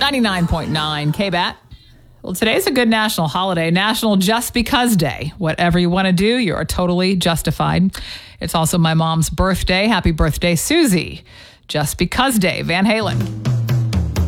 99.9 KBAT. Well, today's a good national holiday, National Just Because Day. Whatever you want to do, you're totally justified. It's also my mom's birthday. Happy birthday, Susie. Just Because Day, Van Halen.